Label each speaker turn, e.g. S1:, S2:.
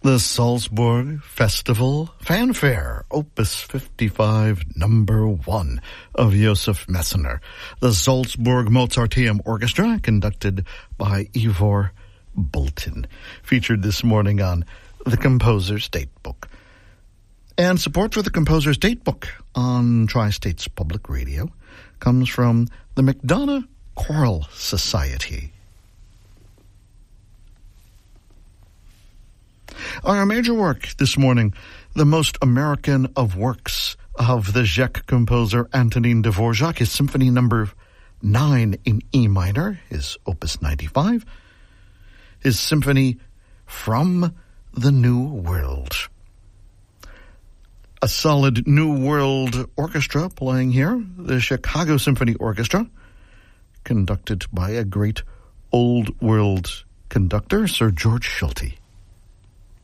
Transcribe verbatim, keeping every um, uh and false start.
S1: The Salzburg Festival Fanfare, Opus fifty-five, number one of Josef Messner. The Salzburg Mozarteum Orchestra, conducted by Ivor Bolton, featured this morning on The Composer's Datebook. And support for The Composer's Datebook on Tri-States Public Radio comes from the McDonough Choral Society. Our major work this morning, the most American of works of the Czech composer Antonín Dvořák, his Symphony Number nine in E minor, his Opus ninety-five, his Symphony from the New World. A solid New World orchestra playing here, the Chicago Symphony Orchestra, conducted by a great Old World conductor, Sir George Solti.